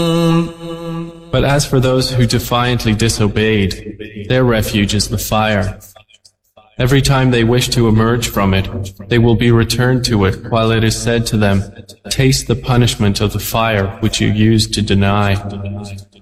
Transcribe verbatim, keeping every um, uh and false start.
But as for those who defiantly disobeyed, their refuge is the fire. Every time they wish to emerge from it, they will be returned to it while it is said to them, "Taste the punishment of the fire which you used to deny."